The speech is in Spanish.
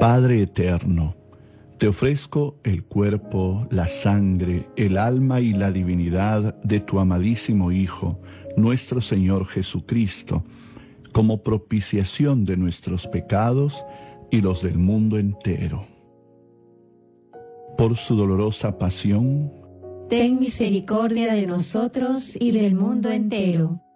Padre eterno, te ofrezco el cuerpo, la sangre, el alma y la divinidad de tu amadísimo Hijo, nuestro Señor Jesucristo, como propiciación de nuestros pecados y los del mundo entero. Por su dolorosa pasión, ten misericordia de nosotros y del mundo entero.